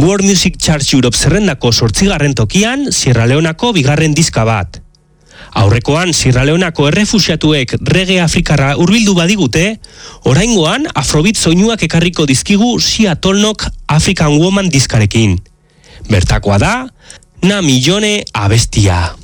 World Music Charts Europe zerrendako 8. tokian, Sierra Leonako 2. diska bat. Aurrekoan Sierra Leonako errefuxiatuek reggae afrikarra hurbildu badigute, oraingoan afrobeat soinuak ekarriko dizkigu Sia Tolnok African Woman diskarekin. Bertakoa da, Na Millone abestia.